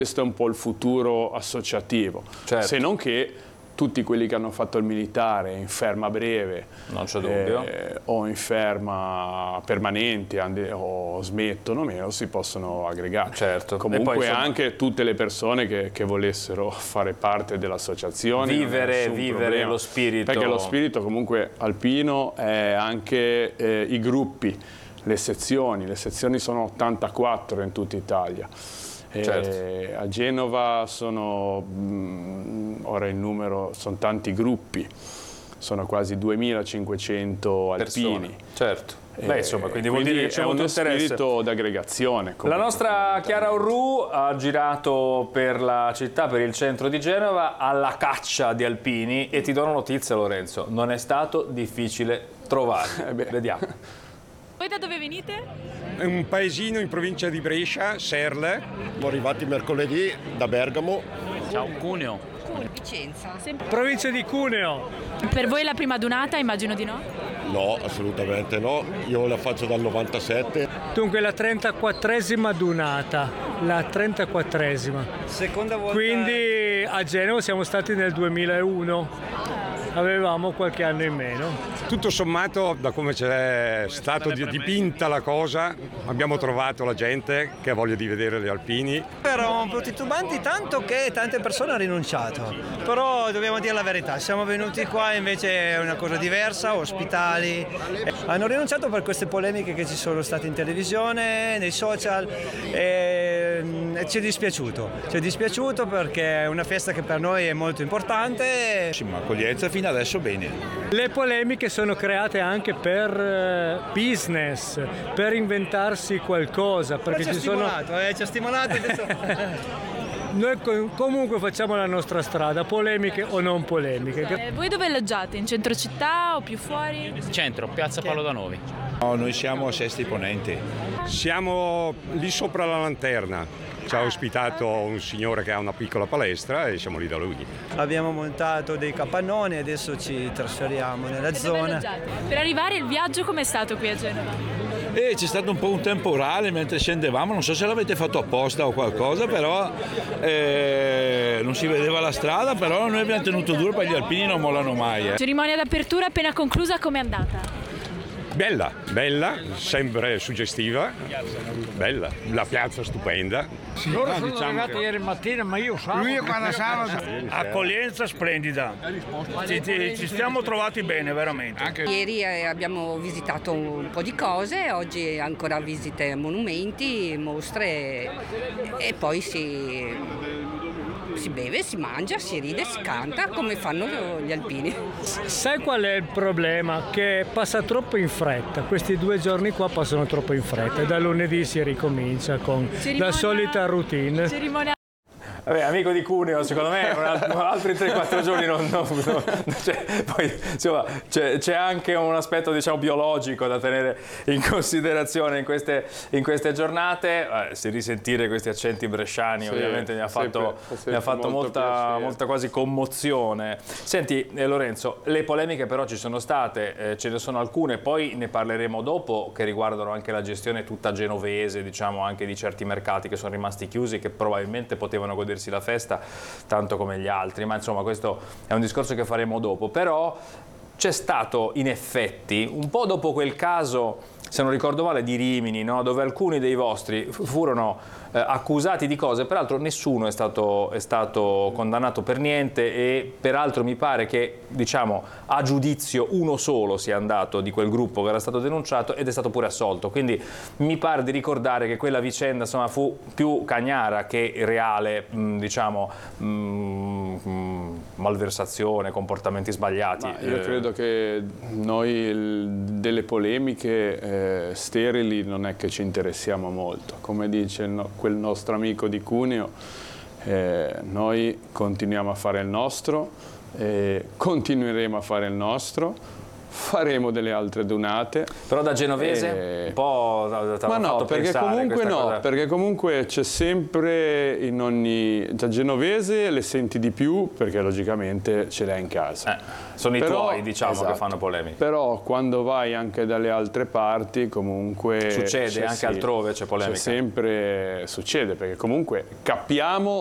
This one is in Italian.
Questo è un po' il futuro associativo, certo. Se non che tutti quelli che hanno fatto il militare in ferma breve, non c'è dubbio, o in ferma permanente o smettono meno, si possono aggregare. Certo. Comunque E poi, insomma, anche tutte le persone che volessero fare parte dell'associazione, vivere lo spirito. Perché lo spirito comunque alpino è anche i gruppi, le sezioni sono 84 in tutta Italia. Certo. A Genova sono, ora il numero, sono tanti gruppi, sono quasi 2500 alpini. Certo. Beh, insomma, quindi vuol dire che c'è uno interesse. spirito d'aggregazione. La nostra Chiara Orru ha girato per la città, per il centro di Genova, alla caccia di alpini e ti do una notizia, Lorenzo, non è stato difficile trovarli. Vediamo. Voi da dove venite? È un paesino in provincia di Brescia, Serle. Siamo arrivati mercoledì da Bergamo. Ciao, Cuneo. Vicenza. Provincia di Cuneo. Per voi è la prima dunata? Immagino di no. No, assolutamente no. Io la faccio dal 97. Dunque la 34esima dunata, la 34esima. Seconda volta. Quindi a Genova siamo stati nel 2001. Avevamo qualche anno in meno. Tutto sommato, da come c'è stato dipinta la cosa, abbiamo trovato la gente che ha voglia di vedere gli alpini. Erano un po' titubanti, tanto che tante persone hanno rinunciato. Però dobbiamo dire la verità, siamo venuti qua invece è una cosa diversa, ospitali. Hanno rinunciato per queste polemiche che ci sono state in televisione, nei social e ci è dispiaciuto perché è una festa che per noi è molto importante. Accoglienza fino adesso bene. Le polemiche sono create anche per business, per inventarsi qualcosa, perché ci sono... ci ha stimolato adesso. Noi comunque facciamo la nostra strada, polemiche o non polemiche. Voi dove alloggiate? In centro città o più fuori? Centro, piazza Paolo Danovi. No, noi siamo a Sesti Ponente. Siamo lì sopra la lanterna. Ci ha ospitato un signore che ha una piccola palestra e siamo lì da lui. Abbiamo montato dei capannoni, adesso ci trasferiamo nella zona. Per arrivare il viaggio com'è stato qui a Genova? C'è stato un po' un temporale mentre scendevamo, non so se l'avete fatto apposta o qualcosa, però non si vedeva la strada, però noi abbiamo tenuto duro perché gli alpini non mollano mai. Cerimonia d'apertura appena conclusa, com'è andata? Bella, sempre suggestiva, bella, la piazza stupenda. Loro sono arrivati ieri mattina, ma io sabato. Lui quando sabato. Accoglienza splendida. Ci stiamo trovati bene, veramente. Ieri abbiamo visitato un po' di cose, oggi ancora visite monumenti, mostre e poi si beve, si mangia, si ride, si canta come fanno gli alpini. Sai qual è il problema? Che passa troppo in fretta, questi 2 giorni qua passano troppo in fretta e da lunedì si ricomincia con la solita routine. Vabbè, amico di Cuneo, secondo me altri 3-4 giorni poi insomma c'è anche un aspetto, diciamo, biologico da tenere in considerazione in queste giornate. Risentire questi accenti bresciani ovviamente mi ha fatto molta quasi commozione. Senti Lorenzo, le polemiche però ci sono state, ce ne sono alcune, poi ne parleremo dopo, che riguardano anche la gestione tutta genovese, diciamo, anche di certi mercati che sono rimasti chiusi, che probabilmente potevano godersi la festa tanto come gli altri, ma insomma questo è un discorso che faremo dopo. Però c'è stato in effetti un po' dopo quel caso, se non ricordo male, di Rimini, no? Dove alcuni dei vostri furono accusati di cose, peraltro nessuno è stato condannato per niente e peraltro mi pare che, diciamo, a giudizio uno solo sia andato di quel gruppo che era stato denunciato ed è stato pure assolto, quindi mi pare di ricordare che quella vicenda, insomma, fu più cagnara che reale, diciamo, malversazione, comportamenti sbagliati. Ma io credo che noi delle polemiche sterili non è che ci interessiamo molto, come dice quel nostro amico di Cuneo, noi continuiamo a fare il nostro, continueremo a fare il nostro faremo delle altre dunate. Però da genovese un po' ma no, perché comunque c'è sempre da genovese le senti di più perché logicamente ce l'hai in casa. Sono i tuoi, diciamo, che fanno polemiche. Però quando vai anche dalle altre parti comunque succede, anche altrove c'è polemica. Succede perché comunque capiamo